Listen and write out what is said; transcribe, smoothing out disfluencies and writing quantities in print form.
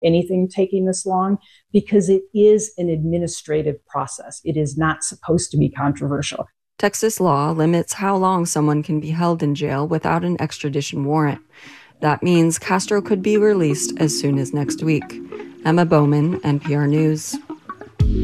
anything taking this long, because it is an administrative process. It is not supposed to be controversial. Texas law limits how long someone can be held in jail without an extradition warrant. That means Castro could be released as soon as next week. Emma Bowman, NPR News.